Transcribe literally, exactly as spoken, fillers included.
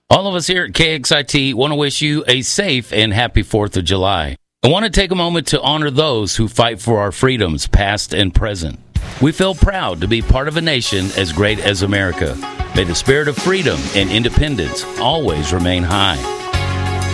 All of us here at K X I T want to wish you a safe and happy fourth of July. I want to take a moment to honor those who fight for our freedoms, past and present. We feel proud to be part of a nation as great as America. May the spirit of freedom and independence always remain high.